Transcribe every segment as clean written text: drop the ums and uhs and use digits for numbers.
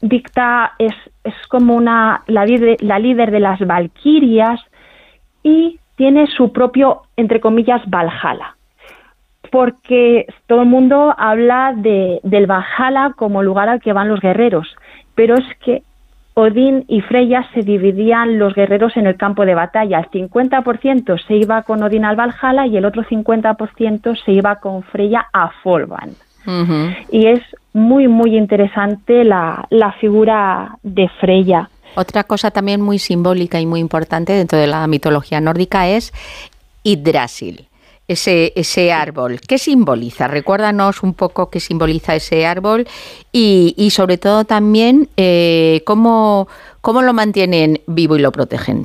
dicta, es como la líder de las valquirias y tiene su propio, entre comillas, Valhalla. Porque todo el mundo habla del Valhalla como lugar al que van los guerreros, pero es que Odín y Freya se dividían los guerreros en el campo de batalla. El 50% se iba con Odín al Valhalla y el otro 50% se iba con Freya a Folvan. Uh-huh. Y es muy, muy interesante la figura de Freya. Otra cosa también muy simbólica y muy importante dentro de la mitología nórdica es Yggdrasil. Ese árbol, ¿qué simboliza? Recuérdanos un poco qué simboliza ese árbol y sobre todo también cómo lo mantienen vivo y lo protegen.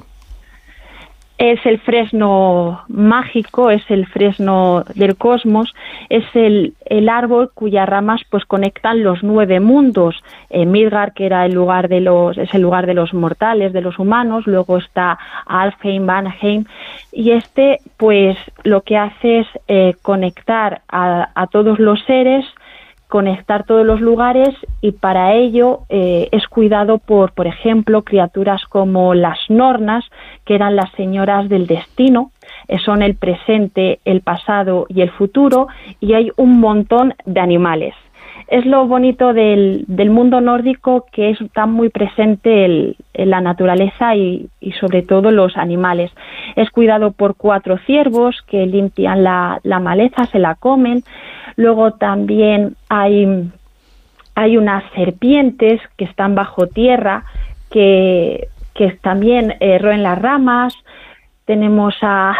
Es el fresno mágico, es el fresno del cosmos, es el árbol cuyas ramas pues conectan los 9 mundos. Midgard, que era es el lugar de los mortales, de los humanos, luego está Alfheim, Vanheim, y pues lo que hace es conectar a todos los seres, conectar todos los lugares, y para ello es cuidado por ejemplo, criaturas como las Nornas, que eran las señoras del destino, son el presente, el pasado y el futuro, y hay un montón de animales. Es lo bonito del mundo nórdico, que está muy presente la naturaleza y sobre todo los animales. Es cuidado por 4 ciervos que limpian la maleza, se la comen. Luego también hay unas serpientes que están bajo tierra que también roen las ramas. Tenemos a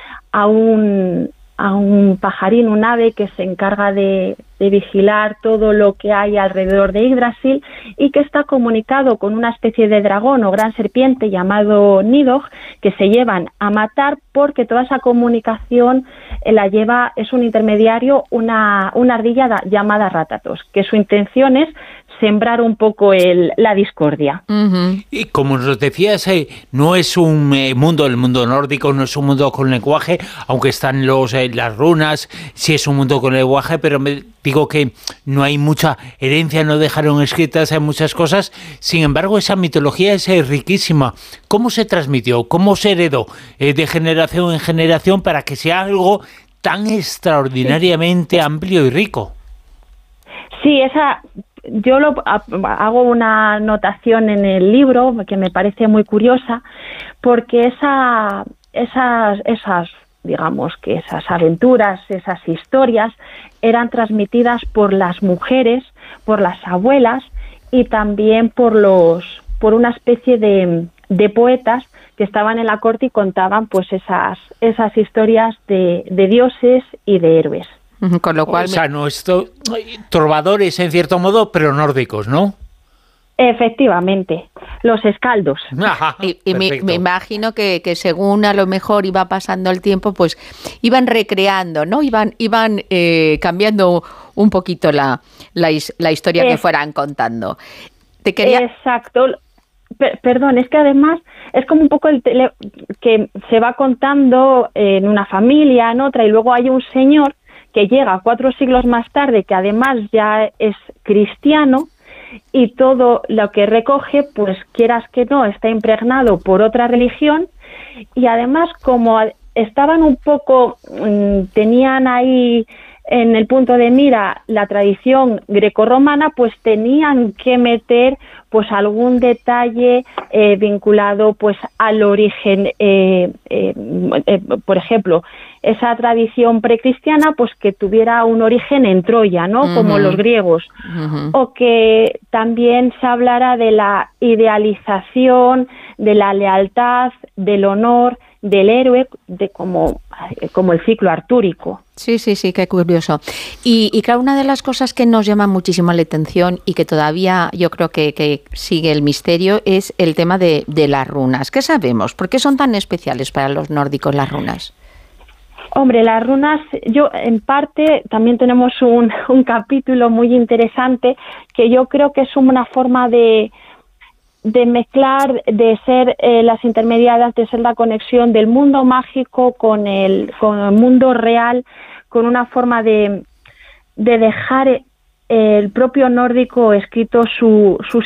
un pajarín, un ave que se encarga de vigilar todo lo que hay alrededor de Yggdrasil y que está comunicado con una especie de dragón o gran serpiente llamado Nidhogg, que se llevan a matar porque toda esa comunicación es un intermediario, una ardilla llamada Ratatos, que su intención es sembrar un poco la discordia. Uh-huh. Y como nos decías, no es un el mundo nórdico no es un mundo con lenguaje, aunque están las runas, sí es un mundo con lenguaje, pero digo que no hay mucha herencia, no dejaron escritas muchas cosas. Sin embargo, esa mitología es riquísima. ¿Cómo se transmitió? ¿Cómo se heredó de generación en generación para que sea algo tan extraordinariamente amplio y rico? Sí, yo hago una anotación en el libro que me parece muy curiosa, porque esas digamos que esas aventuras, esas historias eran transmitidas por las mujeres, por las abuelas y también por una especie de poetas que estaban en la corte y contaban pues esas historias de dioses y de héroes. Con lo cual, o sea, trovadores en cierto modo, pero nórdicos, ¿no? Efectivamente, los escaldos. Ajá, y me imagino que según a lo mejor iba pasando el tiempo, pues iban recreando, ¿no? Iban cambiando un poquito la historia que fueran contando. Exacto. Perdón, es que además es como un poco que se va contando en una familia, en otra, y luego hay un señor que llega 4 siglos más tarde, que además ya es cristiano, y todo lo que recoge, pues quieras que no, está impregnado por otra religión, y además como estaban un poco, tenían ahí en el punto de mira la tradición grecorromana, pues tenían que meter pues algún detalle vinculado pues al origen, por ejemplo, esa tradición precristiana, pues que tuviera un origen en Troya, ¿no? Uh-huh. Como los griegos, uh-huh. O que también se hablara de la idealización, de la lealtad, del honor, del héroe, como el ciclo artúrico. Sí, qué curioso. Y claro, una de las cosas que nos llama muchísimo la atención y que todavía yo creo que sigue el misterio es el tema de las runas. ¿Qué sabemos? ¿Por qué son tan especiales para los nórdicos las runas? Hombre, las runas, en parte también tenemos un capítulo muy interesante que yo creo que es una forma de mezclar, de ser las intermediarias, de ser la conexión del mundo mágico con el mundo real, con una forma de dejar el propio nórdico escrito sus